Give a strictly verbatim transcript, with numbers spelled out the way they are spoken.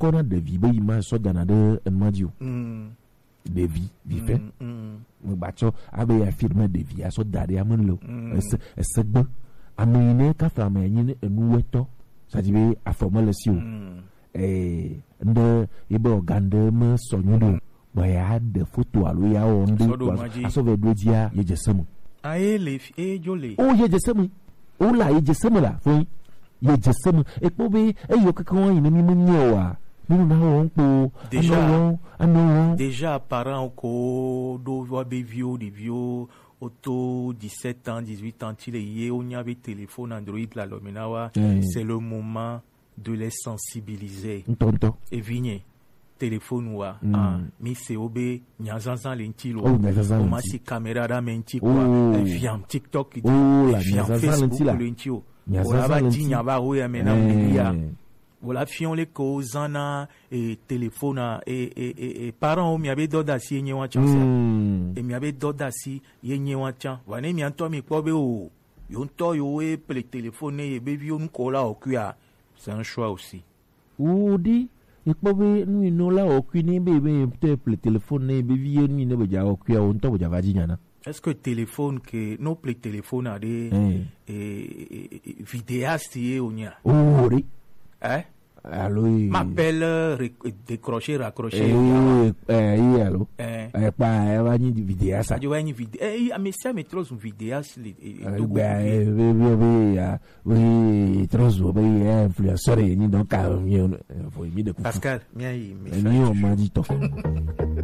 qu'on a de vie ben il m'a so dans de un madio de vie vie fait me bacho abe affirmer de vie so dare amun lo ese ese gbe amene ka fra ma yin enu weto ça dit a formalisation eh nde ibe ogande me sonyudo boya de photo alo ya onde aso ve do dia ye jesem aye le e jole o ye jesem o la ye jesem la fo ye jesem e po be e yo kakon yin mi munyewa nous n'avons pas déjà ano déjà parents ko do voit be vieux des vieux auto dix-sept ans dix-huit ans il est on y avait téléphone Android la lominawa mm. c'est le moment de les sensibiliser tonto et vigné téléphone wa mm. ah mi c'est obé nyazanzan lentilo oh o ma si caméra da menti quoi oh. Via TikTok oh la via Facebook lentio voilà va di nyaba o ya mena ya voilà fion les causes na et téléphone et et et parents mi avait doda si yenye wa chance et mi avait doda si yenye wa chan wane mi anto mi ko be o yo nto yo e le téléphone e be vi on ko la o kuya c'est un choix aussi ou di e ko be nu no la o ku ni be be le téléphone e be vi ni ne be ja o kuya on to be ja va jinyana. Est-ce que téléphone que non plus téléphone a des et vidéastes y onya oh oui hein allô m'appelle décrocher raccrocher eh eh allô eh eh pa e va ni vidéo ça je va ni vidéo eh mais ça me trop une vidéo le ben oui oui trop oui influenceur ni donc faut mi de Pascal mi message ni on m'a dit